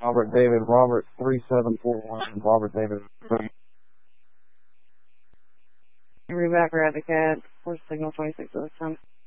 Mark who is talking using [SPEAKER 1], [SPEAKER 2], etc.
[SPEAKER 1] Robert David, Robert 3741, Robert David.
[SPEAKER 2] Reback Radicat, 4 signal 26 at this time.